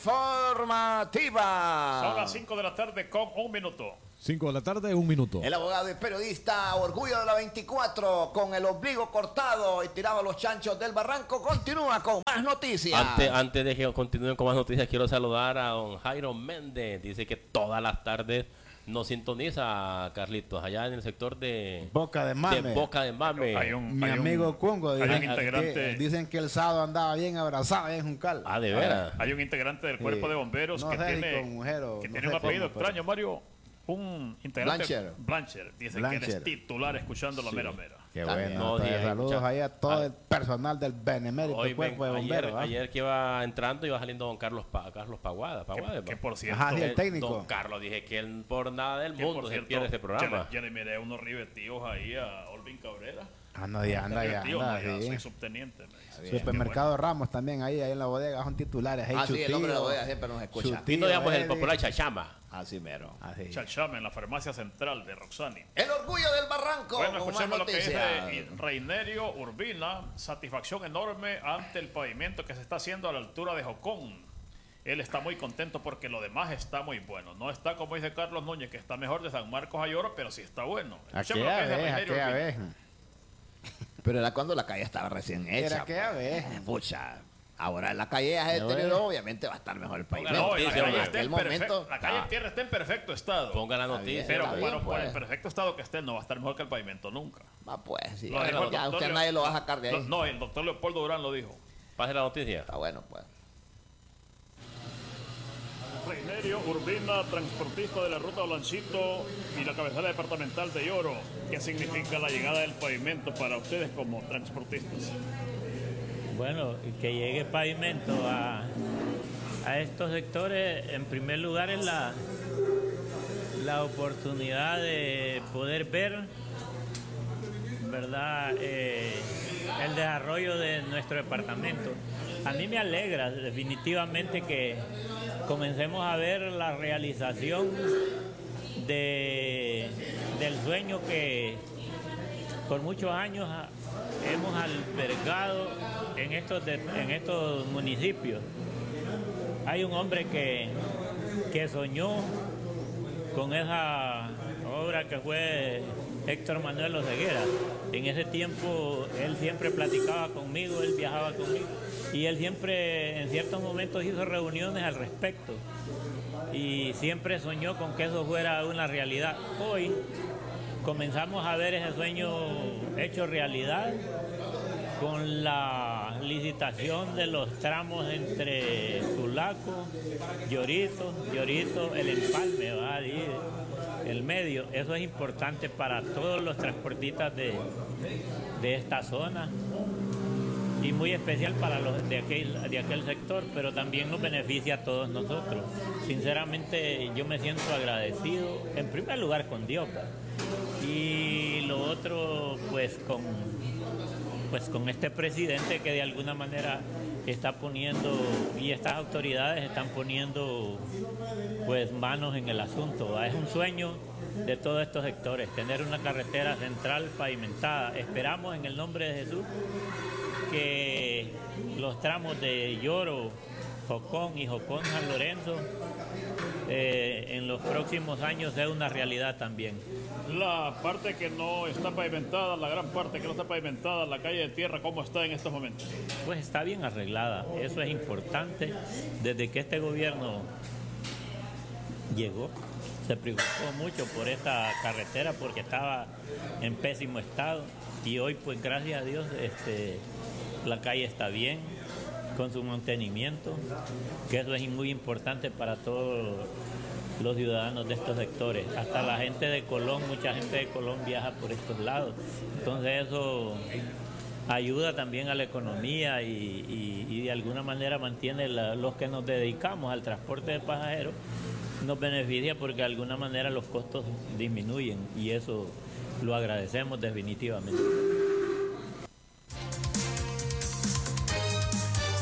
informativa. Son las 5 de la tarde con 1 minuto. 5 de la tarde, 1 minuto. El abogado y periodista Orgullo de la 24, con el ombligo cortado y tirado a los chanchos del barranco, continúa con más noticias. Antes de que continúen con más noticias, quiero saludar a don Jairo Méndez. Dice que todas las tardes nos sintoniza, Carlitos, allá en el sector de Boca de Mame. Mi amigo Congo. Dicen que el sábado andaba bien abrazado en Juncal. Ah, de veras. Hay un integrante del cuerpo de bomberos que tiene un apellido extraño, Mario. Un integrante Blancher. Dice que eres titular escuchando la mera mera. Qué bueno. Saludos ahí a todo el personal del benemérito cuerpo de bomberos. Ayer que iba entrando iba saliendo don Carlos Paguada. Que por cierto, el técnico. Don Carlos, dije que él por nada del mundo se pierde ese programa. Ya le miré unos ribetíos ahí a Olvin Cabrera. Anda. Soy subteniente. Supermercado Ramos también ahí en la bodega son titulares. Sí, el hombre de la bodega siempre nos escucha. Y no digamos el popular Chachama. Así mero. Chachama en la farmacia central de Roxani. El orgullo del barranco. Bueno, escuchemos lo que dice Reinerio Urbina. Satisfacción enorme ante el pavimento que se está haciendo a la altura de Jocón. Él está muy contento porque lo demás está muy bueno. No está, como dice Carlos Núñez, que está mejor de San Marcos a Lloro, pero sí está bueno. Aquella vez. Pero era cuando la calle estaba recién hecha. Era aquella vez. Pucha. Ahora la calle ya se deterioró, obviamente va a estar mejor el pavimento. La calle en tierra está en perfecto estado. Ponga la noticia. Pero bueno, por el perfecto estado que esté, no va a estar mejor que el pavimento nunca. Pues sí. Ya usted nadie lo va a sacar de ahí. No, el doctor Leopoldo Durán lo dijo. Pase la noticia. Está bueno, pues. Reinerio Urbina, transportista de la ruta Blanchito y la cabecera departamental de Lloro. ¿Qué significa la llegada del pavimento para ustedes como transportistas? Bueno, que llegue pavimento a estos sectores, en primer lugar es la oportunidad de poder ver, ¿verdad?, el desarrollo de nuestro departamento. A mí me alegra definitivamente que comencemos a ver la realización del sueño que por muchos años hemos albergado en estos municipios. Hay un hombre que soñó con esa obra que fue Héctor Manuel Oseguera. En ese tiempo él siempre platicaba conmigo, él viajaba conmigo y él siempre en ciertos momentos hizo reuniones al respecto y siempre soñó con que eso fuera una realidad. Hoy comenzamos a ver ese sueño hecho realidad con la licitación de los tramos entre Sulaco, Llorito, el empalme, ¿va? El medio. Eso es importante para todos los transportistas de esta zona y muy especial para los de aquel sector, pero también nos beneficia a todos nosotros. Sinceramente yo me siento agradecido, en primer lugar con Dios, ¿verdad? Y lo otro pues con este presidente que de alguna manera está poniendo, y estas autoridades están poniendo pues manos en el asunto, ¿va? Es un sueño de todos estos sectores, tener una carretera central pavimentada. Esperamos en el nombre de Jesús que los tramos de Lloro, Jocón y Jocón San Lorenzo en los próximos años sea una realidad también. La parte que no está pavimentada, la gran parte que no está pavimentada, la calle de tierra, ¿cómo está en estos momentos? Pues está bien arreglada, eso es importante. Desde que este gobierno llegó, se preocupó mucho por esta carretera porque estaba en pésimo estado y hoy pues gracias a Dios la calle está bien con su mantenimiento, que eso es muy importante para todos los ciudadanos de estos sectores. Hasta la gente de Colón, mucha gente de Colón viaja por estos lados. Entonces eso ayuda también a la economía y de alguna manera mantiene los que nos dedicamos al transporte de pasajeros, nos beneficia porque de alguna manera los costos disminuyen y eso lo agradecemos definitivamente.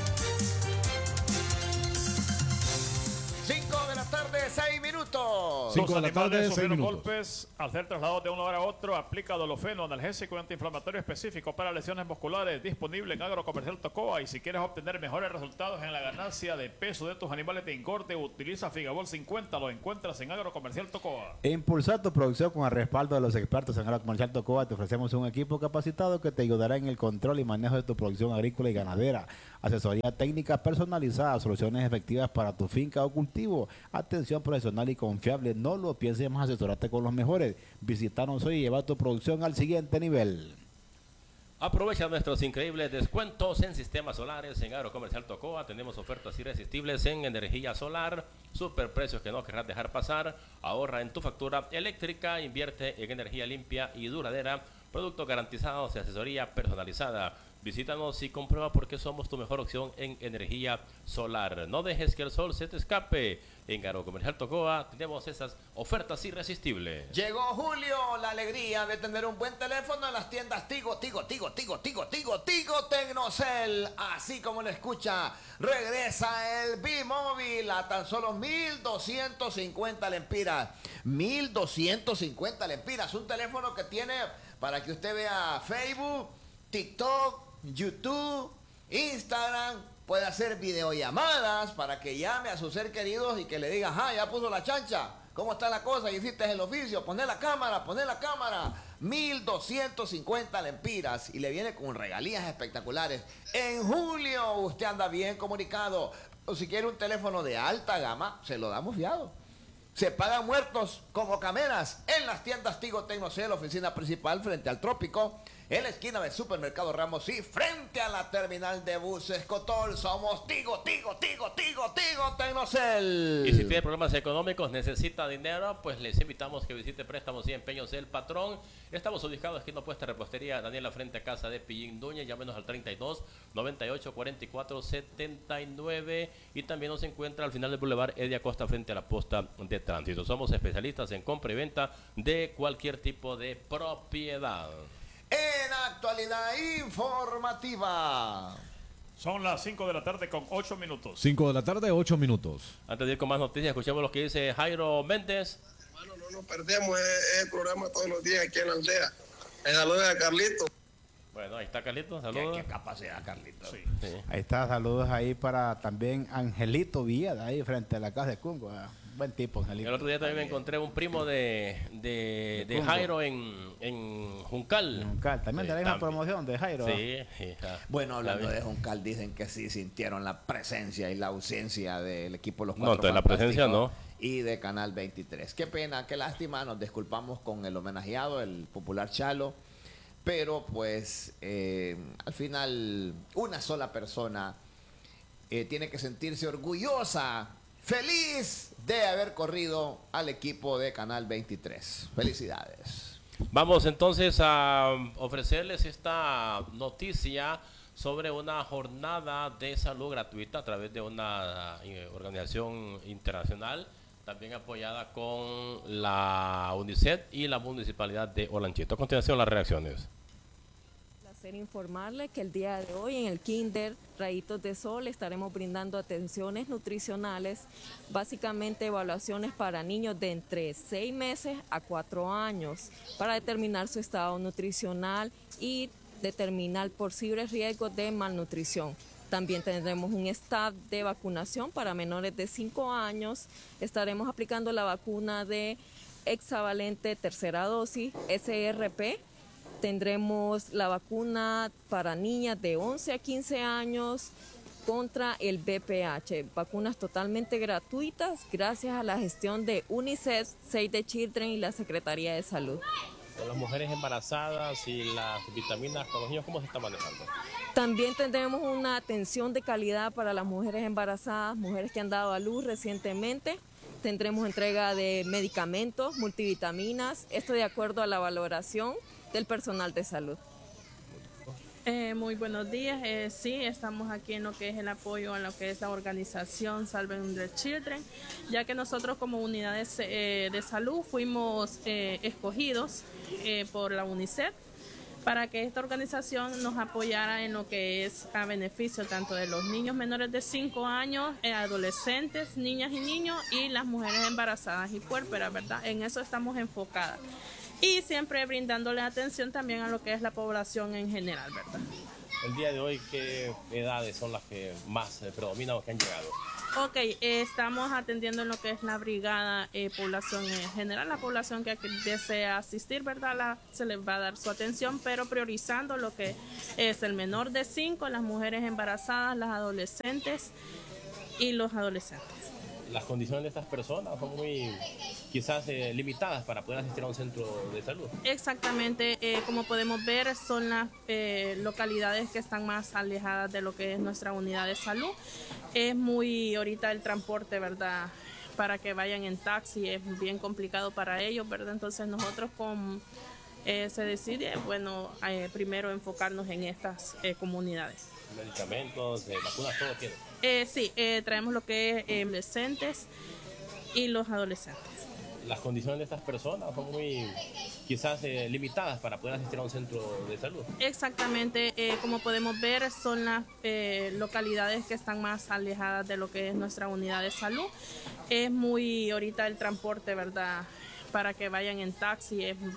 6 minutos. 5 de la tarde, 6 minutos. Golpes al ser trasladados de un lugar a otro. Aplica dolofeno, analgésico y antiinflamatorio específico para lesiones musculares. Disponible en Agrocomercial Tocoa. Y si quieres obtener mejores resultados en la ganancia de peso de tus animales de engorde, utiliza Figabol 50. Lo encuentras en Agrocomercial Tocoa. Impulsar tu producción con el respaldo de los expertos en Agrocomercial Tocoa. Te ofrecemos un equipo capacitado que te ayudará en el control y manejo de tu producción agrícola y ganadera. Asesoría técnica personalizada, soluciones efectivas para tu finca o cultivo. Atención profesional y confiable. No lo pienses más, asesorarte con los mejores. Visítanos hoy y lleva tu producción al siguiente nivel. Aprovecha nuestros increíbles descuentos en sistemas solares en Agrocomercial Tocoa. Tenemos ofertas irresistibles en energía solar, super precios que no querrás dejar pasar. Ahorra en tu factura eléctrica, invierte en energía limpia y duradera, productos garantizados y asesoría personalizada. Visítanos y comprueba por qué somos tu mejor opción en energía solar. No dejes que el sol se te escape. En Agrocomercial Tocoa tenemos esas ofertas irresistibles. Llegó Julio, la alegría de tener un buen teléfono en las tiendas Tigo Tecnocel. Así como lo escucha, regresa el B-Móvil a tan solo 1,250 lempiras. 1,250 lempiras. Un teléfono que tiene para que usted vea Facebook, TikTok, YouTube, Instagram, puede hacer videollamadas para que llame a sus seres queridos y que le diga, ya puso la chancha, ¿cómo está la cosa? Y hiciste el oficio, poné la cámara. 1,250 lempiras y le viene con regalías espectaculares. En julio usted anda bien comunicado. O si quiere un teléfono de alta gama, se lo damos fiado. Se pagan muertos como cameras en las tiendas Tigo Tecnocel, oficina principal frente al Trópico, en la esquina del Supermercado Ramos y frente a la terminal de buses Cotol. Somos Tigo Tecnocel. Y si tiene problemas económicos, necesita dinero, pues les invitamos que visite Préstamos y Empeños El Patrón. Estamos ubicados aquí en Opuesta Repostería Daniela, frente a casa de Pillín Núñez. Llámenos al 32 98 44 79 y también nos encuentra al final del Boulevard Eddie Acosta, frente a la posta de tránsito. Somos especialistas en compra y venta de cualquier tipo de propiedad. En actualidad informativa. Son las 5 de la tarde con 8 minutos. 5 de la tarde, 8 minutos. Antes de ir con más noticias, escuchemos lo que dice Jairo Méndez. Hermano, no nos perdemos el programa todos los días aquí en la aldea. Saludos a Carlito. Bueno, ahí está Carlito, saludos. ¿Qué capacidad, Carlito? Sí. Ahí está, saludos ahí para también Angelito Villada, ahí frente a la casa de Cungo. Buen tipo, Angelito. El otro día también me encontré un primo de Jairo en Juncal. También de la misma promoción de Jairo. Sí. Bueno, hablando de Juncal, dicen que sí sintieron la presencia y la ausencia del equipo de los Cuatro No, de la presencia no. Y de Canal 23. Qué pena, qué lástima. Nos disculpamos con el homenajeado, el popular Chalo. Pero pues al final una sola persona tiene que sentirse orgullosa, feliz de haber corrido al equipo de Canal 23. Felicidades. Vamos entonces a ofrecerles esta noticia sobre una jornada de salud gratuita a través de una organización internacional, también apoyada con la UNICEF y la Municipalidad de Olanchito. A continuación, las reacciones. Informarle que el día de hoy en el Kinder Rayitos de Sol estaremos brindando atenciones nutricionales, básicamente evaluaciones para niños de entre 6 meses a 4 años para determinar su estado nutricional y determinar posibles riesgos de malnutrición. También tendremos un staff de vacunación para menores de 5 años. Estaremos aplicando la vacuna de hexavalente tercera dosis, SRP. Tendremos la vacuna para niñas de 11 a 15 años contra el VPH. Vacunas totalmente gratuitas gracias a la gestión de UNICEF, Save the Children y la Secretaría de Salud. Las mujeres embarazadas y las vitaminas con los niños, ¿cómo se está manejando? También tendremos una atención de calidad para las mujeres embarazadas, mujeres que han dado a luz recientemente. Tendremos entrega de medicamentos, multivitaminas, esto de acuerdo a la valoración del personal de salud. Muy buenos días. Sí, estamos aquí en lo que es el apoyo a lo que es la organización Save the Children, ya que nosotros como unidades de salud fuimos escogidos por la UNICEF para que esta organización nos apoyara en lo que es a beneficio tanto de los niños menores de 5 años, adolescentes, niñas y niños, y las mujeres embarazadas y puérperas, ¿verdad? En eso estamos enfocadas. Y siempre brindándole atención también a lo que es la población en general, ¿verdad? El día de hoy, ¿qué edades son las que más predominan o que han llegado? Ok, estamos atendiendo en lo que es la brigada población en general, la población que desea asistir, ¿verdad? Se les va a dar su atención, pero priorizando lo que es el menor de 5, las mujeres embarazadas, las adolescentes y los adolescentes. Las condiciones de estas personas son muy quizás limitadas para poder asistir a un centro de salud. Exactamente, como podemos ver son las localidades que están más alejadas de lo que es nuestra unidad de salud. Es muy ahorita el transporte, ¿verdad? Para que vayan en taxi es bien complicado para ellos, ¿verdad? Entonces nosotros se decide, bueno, primero enfocarnos en estas comunidades. Medicamentos, vacunas, todo tiene. Sí, traemos lo que es adolescentes y los adolescentes. Las condiciones de estas personas son muy quizás limitadas para poder asistir a un centro de salud. Exactamente, como podemos ver son las localidades que están más alejadas de lo que es nuestra unidad de salud. Es muy ahorita el transporte, ¿verdad? Para que vayan en taxi es